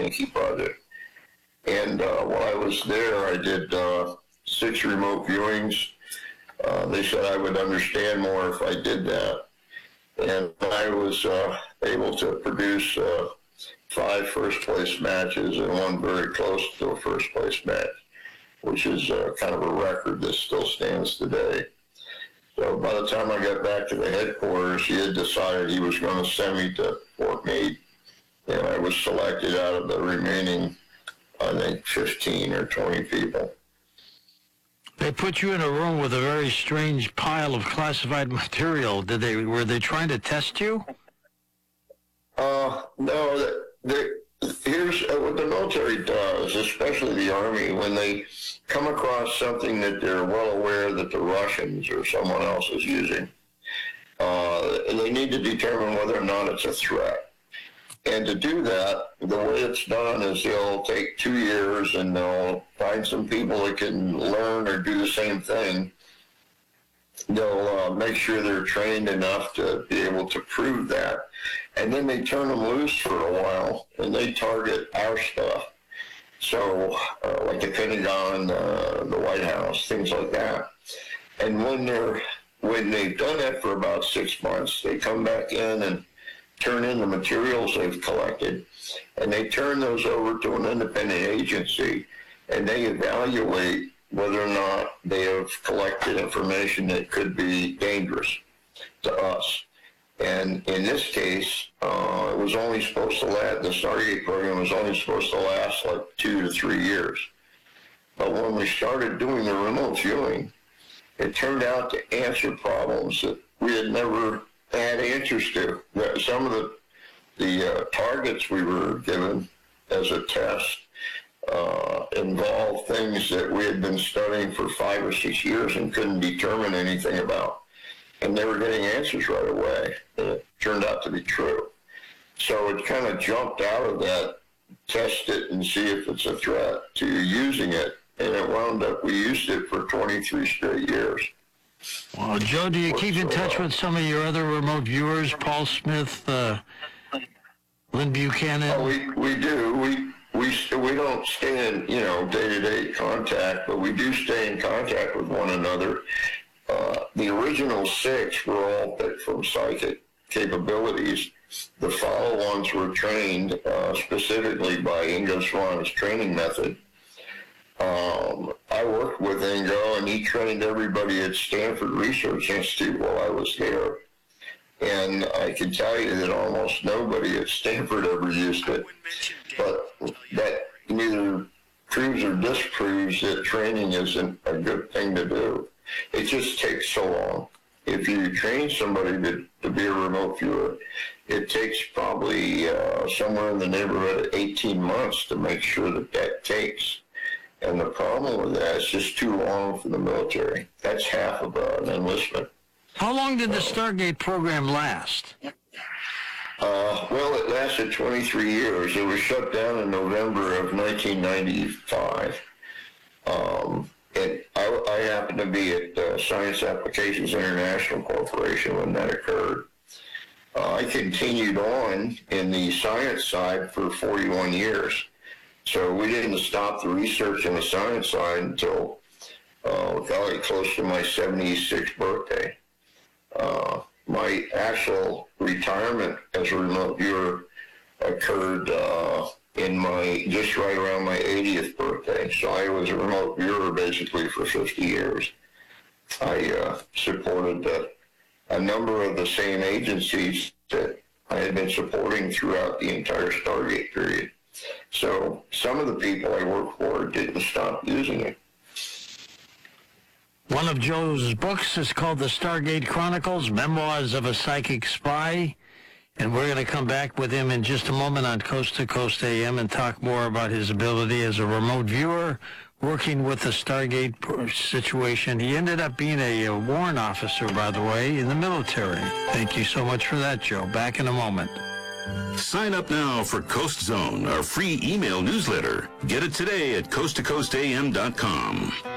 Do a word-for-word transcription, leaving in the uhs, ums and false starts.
Yankee project. And uh, while I was there, I did uh, six remote viewings. Uh, they said I would understand more if I did that. And I was uh, able to produce uh, five first-place matches and one very close to a first-place match, which is uh, kind of a record that still stands today. So by the time I got back to the headquarters, he had decided he was going to send me to Fort Meade, and I was selected out of the remaining, I think, fifteen or twenty people. They put you in a room with a very strange pile of classified material. Did they? Were they trying to test you? Uh, no. They, here's what the military does, especially the Army, when they come across something that they're well aware that the Russians or someone else is using. Uh, they need to determine whether or not it's a threat. And to do that, the way it's done is they'll take two years and they'll find some people that can learn or do the same thing. They'll uh, make sure they're trained enough to be able to prove that. And then they turn them loose for a while and they target our stuff. So, uh, like the Pentagon, uh, the White House, things like that. And when they're, when they've done that for about six months, they come back in and turn in the materials they've collected, and they turn those over to an independent agency, and they evaluate whether or not they have collected information that could be dangerous to us. And in this case, uh, it was only supposed to last, the Stargate program was only supposed to last like two to three years. But when we started doing the remote viewing, it turned out to answer problems that we had never had answers to. Some of the, the uh, targets we were given as a test uh, involved things that we had been studying for five or six years and couldn't determine anything about. And they were getting answers right away, and it turned out to be true. So it kind of jumped out of that, test it and see if it's a threat, to using it, and it wound up, we used it for twenty-three straight years. Well, Joe, do you keep in touch with some of your other remote viewers, Paul Smith, uh, Lynn Buchanan? Oh, we, we do. We, we, we don't stay in, you know, day-to-day contact, but we do stay in contact with one another. Uh, the original six were all picked from psychic capabilities. The follow-ons were trained uh, specifically by Ingo Swan's training method. Um, I worked with Ingo, and he trained everybody at Stanford Research Institute while I was there. And I can tell you that almost nobody at Stanford ever used it. But that neither proves or disproves that training isn't a good thing to do. It just takes so long. If you train somebody to, to be a remote viewer, it takes probably uh, somewhere in the neighborhood of eighteen months to make sure that that takes. And the problem with that is just too long for the military. That's half of uh, an enlistment. How long did the Stargate program last? Uh, well, it lasted twenty-three years. It was shut down in November of nineteen ninety-five. Um, and I, I happened to be at uh, Science Applications International Corporation when that occurred. Uh, I continued on in the science side for forty-one years. So we didn't stop the research on the science side until uh, probably close to my seventy-sixth birthday. Uh, my actual retirement as a remote viewer occurred uh, in my, just right around my eightieth birthday. So I was a remote viewer basically for fifty years. I uh, supported uh, a number of the same agencies that I had been supporting throughout the entire Stargate period. So some of the people I worked for didn't stop using it. One of Joe's books is called The Stargate Chronicles, Memoirs of a Psychic Spy. And we're going to come back with him in just a moment on Coast to Coast A M and talk more about his ability as a remote viewer, working with the Stargate situation. He ended up being a, a warrant officer, by the way, in the military. Thank you so much for that, Joe. Back in a moment. Sign up now for Coast Zone, our free email newsletter. Get it today at coast to coast a m dot com.